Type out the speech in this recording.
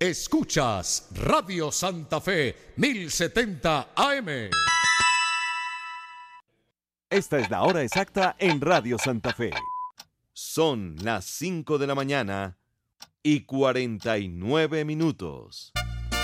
Escuchas Radio Santa Fe 1070 AM. Esta es la hora exacta en Radio Santa Fe. Son las 5 de la mañana y 49 minutos.